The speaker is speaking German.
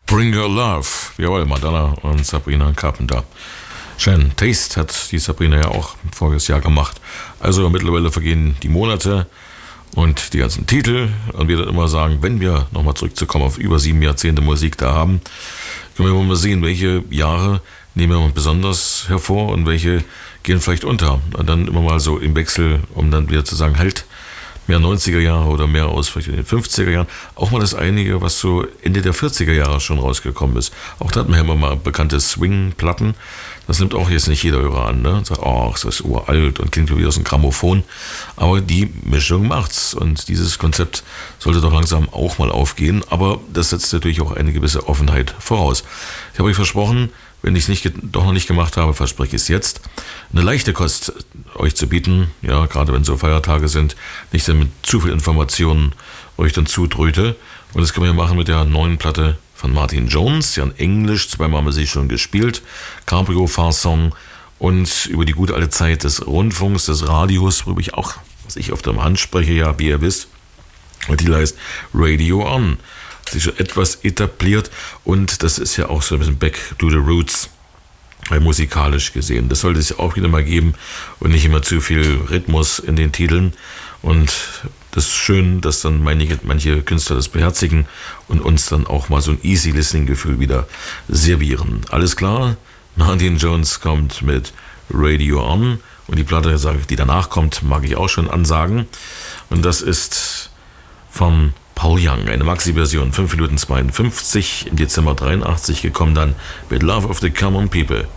Bring Your Love. Jawohl, Madonna und Sabrina Carpenter. Schön. Taste hat die Sabrina ja auch voriges Jahr gemacht. Also mittlerweile vergehen die Monate und die ganzen Titel. Und wir dann immer sagen, wenn wir nochmal zurückzukommen auf über 7 Jahrzehnte Musik da haben, können wir mal sehen, welche Jahre nehmen wir besonders hervor und welche gehen vielleicht unter. Und dann immer mal so im Wechsel, um dann wieder zu sagen, halt, mehr 90er Jahre oder mehr aus vielleicht in den 50er Jahren. Auch mal das einige, was so Ende der 40er Jahre schon rausgekommen ist. Auch da hatten wir immer mal bekannte Swing-Platten. Das nimmt auch jetzt nicht jeder Hörer an. Ne? Und sagt, oh, ist das uralt und klingt wie aus einem Grammophon. Aber die Mischung macht's. Und dieses Konzept sollte doch langsam auch mal aufgehen. Aber das setzt natürlich auch eine gewisse Offenheit voraus. Ich habe euch versprochen, wenn ich es doch noch nicht gemacht habe, verspreche ich es jetzt, eine leichte Kost euch zu bieten, ja, gerade wenn so Feiertage sind, nicht dann mit zu viel Informationen euch dann zudröte. Und das können wir machen mit der neuen Platte von Martin Jones, ja in Englisch, zweimal haben wir sie schon gespielt, Cabrio Farsong und über die gute alte Zeit des Rundfunks, des Radios, worüber ich auch, was ich auf der Hand spreche, ja, wie ihr wisst, und die heißt Radio On. Sich schon etwas etabliert und das ist ja auch so ein bisschen back to the roots, musikalisch gesehen. Das sollte es ja auch wieder mal geben und nicht immer zu viel Rhythmus in den Titeln. Und das ist schön, dass dann manche Künstler das beherzigen und uns dann auch mal so ein easy listening Gefühl wieder servieren. Alles klar? Martin Jones kommt mit Radio On und die Platte, die danach kommt, mag ich auch schon ansagen. Und das ist von Paul Young, eine Maxi-Version, 5 Minuten 52, im Dezember 83 gekommen dann mit Love of the Common People.